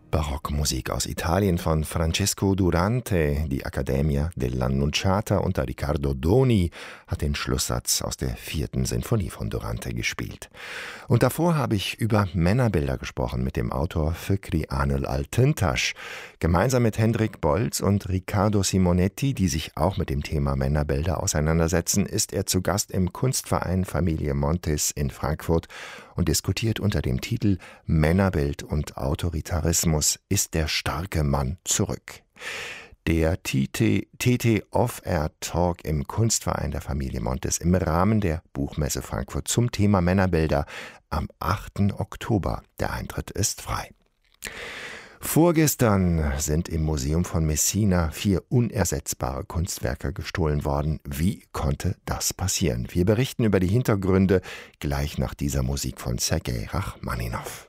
Barockmusik aus Italien von Francesco Durante. Die Accademia dell'Annunciata unter Riccardo Doni hat den Schlusssatz aus der 4. Sinfonie von Durante gespielt. Und davor habe ich über Männerbilder gesprochen mit dem Autor Fikri Anıl Altıntaş. Gemeinsam mit Hendrik Bolz und Riccardo Simonetti, die sich auch mit dem Thema Männerbilder auseinandersetzen, ist er zu Gast im Kunstverein Familie Montis in Frankfurt und diskutiert unter dem Titel Männerbild und Autoritarismus. Ist der starke Mann zurück? Der TT Off-Air Talk im Kunstverein der Familie Montis im Rahmen der Buchmesse Frankfurt zum Thema Männerbilder am 8. Oktober. Der Eintritt ist frei. Vorgestern sind im Museum von Messina 4 unersetzbare Kunstwerke gestohlen worden. Wie konnte das passieren? Wir berichten über die Hintergründe gleich nach dieser Musik von Sergei Rachmaninov.